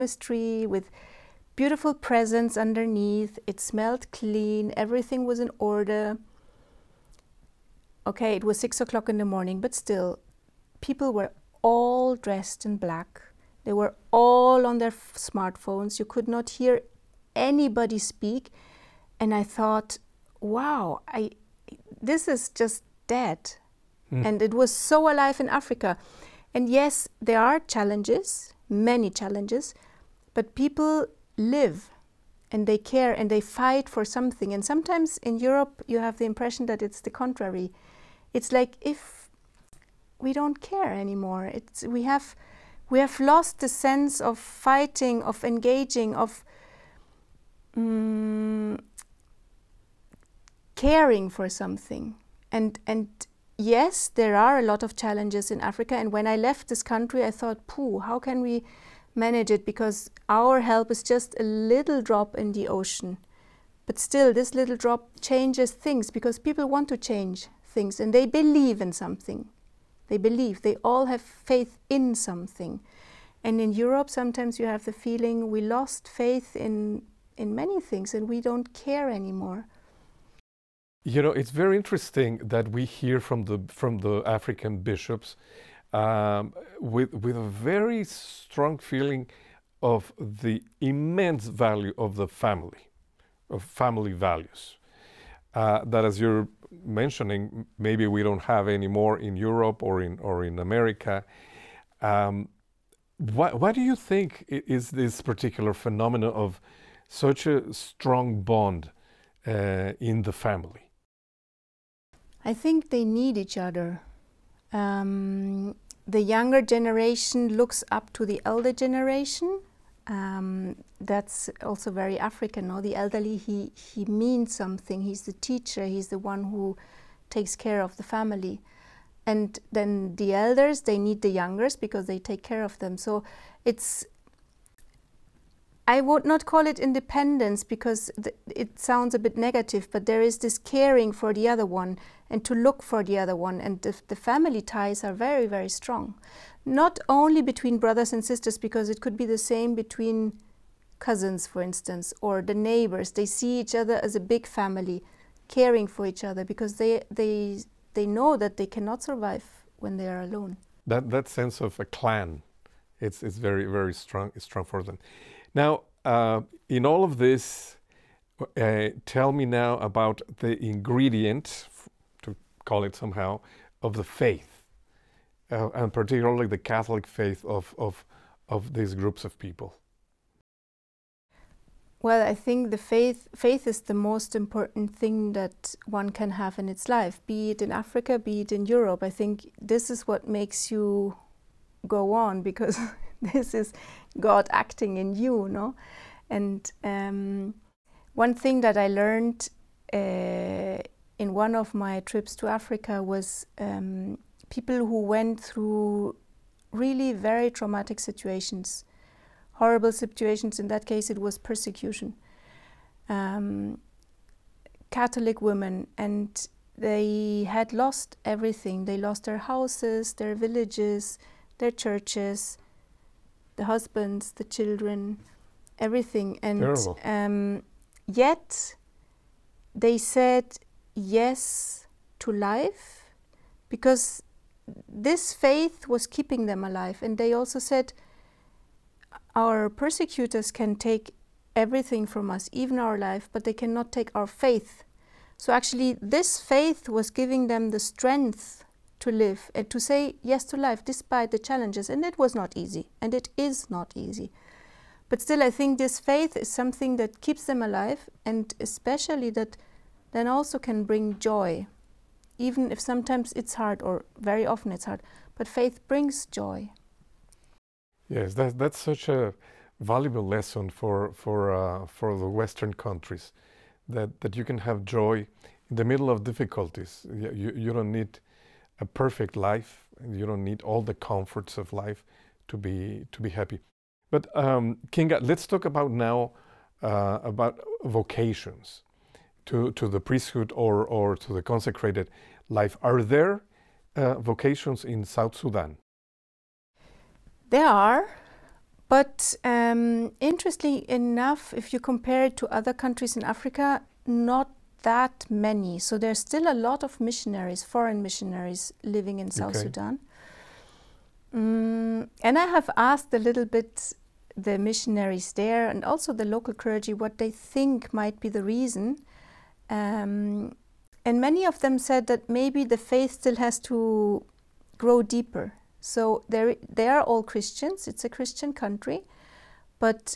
tree with beautiful presents underneath. It smelled clean. Everything was in order. Okay, it was 6 o'clock in the morning, but still, people were all dressed in black. They were all on their smartphones. You could not hear anybody speak. And I thought, wow, this is just dead. And it was so alive in Africa. And yes, there are challenges, many challenges, but people live and they care and they fight for something. And sometimes in Europe, you have the impression that it's the contrary. It's like if we don't care anymore. We have lost the sense of fighting, of engaging, of caring for something. And yes, there are a lot of challenges in Africa. And when I left this country, I thought, how can we manage it? Because our help is just a little drop in the ocean. But still, this little drop changes things because people want to change things and they believe in something. They believe, they all have faith in something. And in Europe, sometimes you have the feeling we lost faith in many things and we don't care anymore. You know, it's very interesting that we hear from the African bishops with a very strong feeling of the immense value of the family, of family values. That, as you're mentioning, maybe we don't have any more in Europe or in America. What do you think is this particular phenomenon of such a strong bond in the family? I think they need each other. The younger generation looks up to the elder generation. That's also very African, no? The elderly, he means something. He's the teacher. He's the one who takes care of the family. And then the elders, they need the youngers because they take care of them. So I would not call it independence because it sounds a bit negative, but there is this caring for the other one and to look for the other one. And the family ties are very, very strong. Not only between brothers and sisters, because it could be the same between cousins, for instance, or the neighbors. They see each other as a big family, caring for each other because they know that they cannot survive when they are alone. That sense of a clan, it's very, very strong. It's strong for them. Now, in all of this, tell me now about the ingredient, to call it somehow, of the faith, and particularly the Catholic faith of these groups of people. Well, I think the faith is the most important thing that one can have in its life, be it in Africa, be it in Europe. I think this is what makes you go on, because this is God acting in you, no? And one thing that I learned in one of my trips to Africa was people who went through really very traumatic situations, horrible situations. In that case, it was persecution. Catholic women, and they had lost everything. They lost their houses, their villages, their churches, the husbands, the children, everything. And yet they said yes to life because this faith was keeping them alive. And they also said, our persecutors can take everything from us, even our life, but they cannot take our faith. So actually this faith was giving them the strength to live and to say yes to life despite the challenges. And it was not easy, and it is not easy. But still, I think this faith is something that keeps them alive, and especially that then also can bring joy, even if sometimes it's hard, or very often it's hard. But faith brings joy. Yes, that's such a valuable lesson for the Western countries, that you can have joy in the middle of difficulties. You don't need a perfect life, and you don't need all the comforts of life to be happy. But Kinga, let's talk about now about vocations to the priesthood or to the consecrated life. Are there vocations in South Sudan? There are, But interestingly enough, if you compare it to other countries in Africa, not that many. So there's still a lot of missionaries, foreign missionaries, living in South Sudan. And I have asked a little bit the missionaries there and also the local clergy what they think might be the reason. And many of them said that maybe the faith still has to grow deeper. So they are all Christians, it's a Christian country, but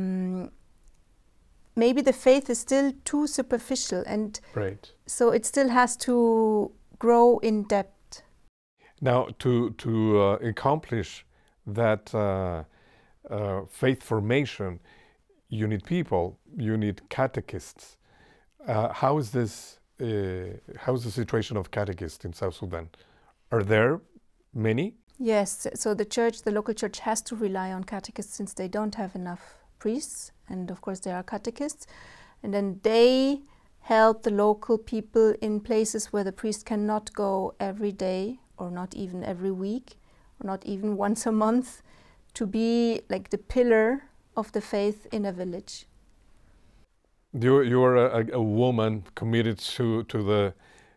maybe the faith is still too superficial, and so it still has to grow in depth. Now, to accomplish that faith formation, you need people, you need catechists. How is this? How's the situation of catechists in South Sudan? Are there many? Yes, so the local church has to rely on catechists since they don't have enough priests, and of course there are catechists, and then they help the local people in places where the priest cannot go every day or not even every week or not even once a month, to be like the pillar of the faith in a village. You are a woman committed to the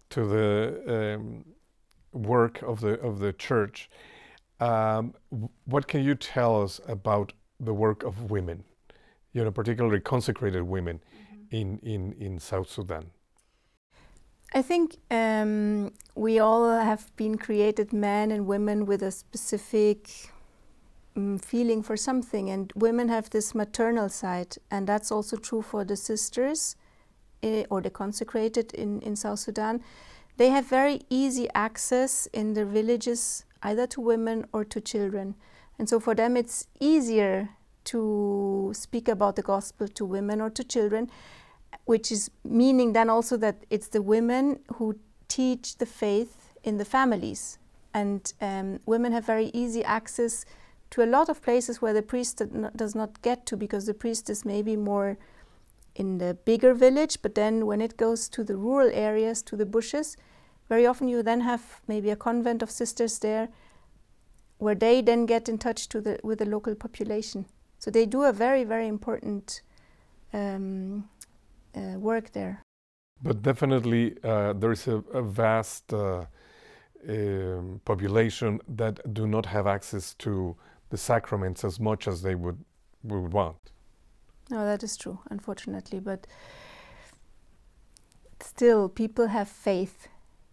work of the church. What can you tell us about the work of women, particularly consecrated women in South Sudan? I think we all have been created, men and women, with a specific feeling for something, and women have this maternal side, and that's also true for the sisters or the consecrated in South Sudan. They have very easy access in their villages either to women or to children, and so for them it's easier to speak about the gospel to women or to children, which is meaning then also that it's the women who teach the faith in the families, and women have very easy access to a lot of places where the priest does not get to, because the priest is maybe more in the bigger village, but then when it goes to the rural areas, to the bushes, very often you then have maybe a convent of sisters there where they then get in touch with the local population. So they do a very, very important work there. But definitely there is a vast population that do not have access to the sacraments as much as they would want. No, that is true, unfortunately, but still people have faith,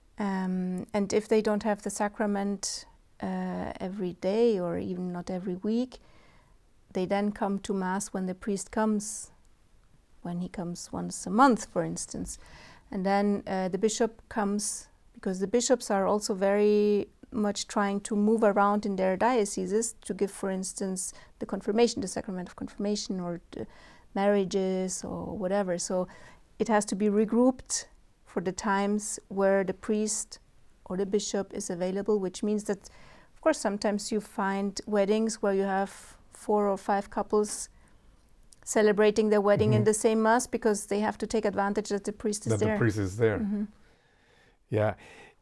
and if they don't have the sacrament every day or even not every week, they then come to Mass when the priest comes, when he comes once a month, for instance, and then the bishop comes, because the bishops are also very much trying to move around in their dioceses to give, for instance, the confirmation, the sacrament of confirmation, or the marriages or whatever. So it has to be regrouped for the times where the priest or the bishop is available, which means that, of course, sometimes you find weddings where you have 4 or 5 couples celebrating their wedding in the same Mass because they have to take advantage that the priest is there. The priest is there. Yeah.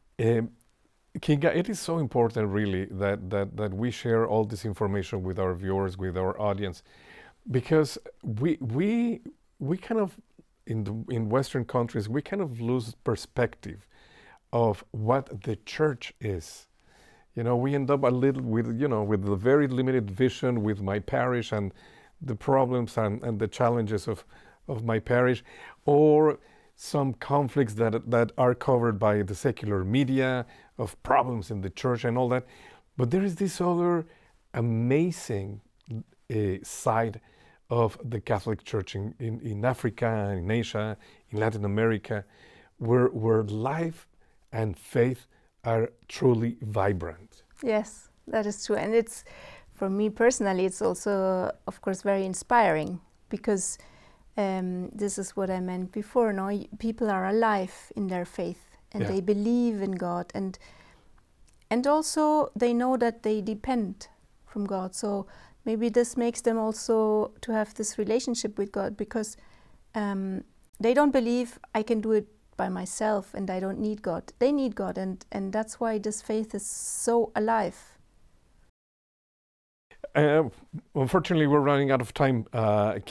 Kinga, it is so important really that we share all this information with our viewers, with our audience, because we kind of, in Western countries, we kind of lose perspective of what the church is. We end up a little with the very limited vision with my parish and the problems and the challenges of my parish, or some conflicts that are covered by the secular media, of problems in the church and all that. But there is this other amazing side of the Catholic Church in Africa, in Asia, in Latin America, where life and faith are truly vibrant. Yes, that is true. And it's, for me personally, it's also, of course, very inspiring, because this is what I meant before. No, people are alive in their faith, and they believe in God, and also they know that they depend from God. So maybe this makes them also to have this relationship with God, because they don't believe I can do it by myself and I don't need God. They need God, and that's why this faith is so alive. Unfortunately, we're running out of time.